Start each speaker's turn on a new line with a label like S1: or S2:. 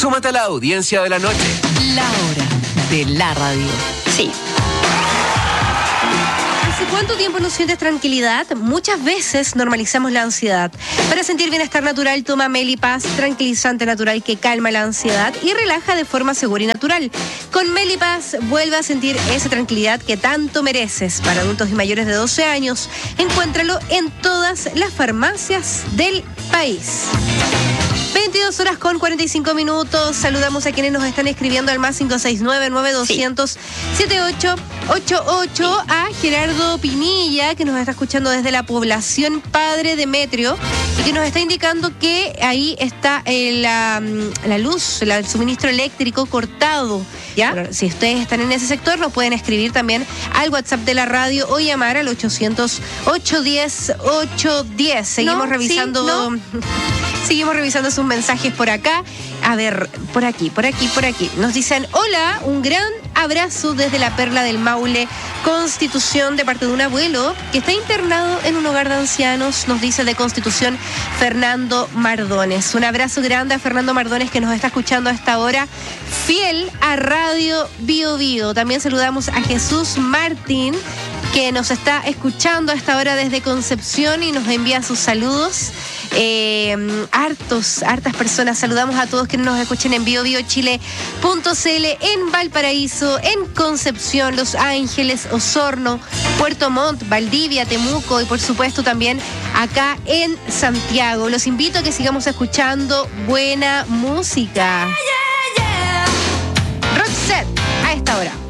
S1: Súmate a la audiencia de la noche.
S2: La hora de la radio.
S3: Sí. ¿Hace cuánto tiempo no sientes tranquilidad? Muchas veces normalizamos la ansiedad. Para sentir bienestar natural, toma Melipaz, tranquilizante natural que calma la ansiedad y relaja de forma segura y natural. Con Melipaz vuelve a sentir esa tranquilidad que tanto mereces. Para adultos y mayores de 12 años, encuéntralo en todas las farmacias del país. 22 horas con 45 minutos. Saludamos a quienes nos están escribiendo al más 569-9200-7888. A Gerardo Pinilla, que nos está escuchando desde la población Padre Demetrio y que nos está indicando que ahí está la luz, el suministro eléctrico cortado. ¿Ya? Bueno, si ustedes están en ese sector, nos pueden escribir también al WhatsApp de la radio o llamar al 800-810-810. Seguimos revisando... Sí, no. Seguimos revisando sus mensajes por acá. A ver, por aquí. Nos dicen, hola, un gran abrazo desde la Perla del Maule, Constitución, de parte de un abuelo que está internado en un hogar de ancianos, nos dice de Constitución Fernando Mardones. Un abrazo grande a Fernando Mardones, que nos está escuchando a esta hora, fiel a Radio Bio Bio. También saludamos a Jesús Martín, que nos está escuchando a esta hora desde Concepción y nos envía sus saludos. Hartas personas. Saludamos a todos quienes nos escuchen en biobiochile.cl, en Valparaíso, en Concepción, Los Ángeles, Osorno, Puerto Montt, Valdivia, Temuco y por supuesto también acá en Santiago. Los invito a que sigamos escuchando buena música. Roxette a esta hora.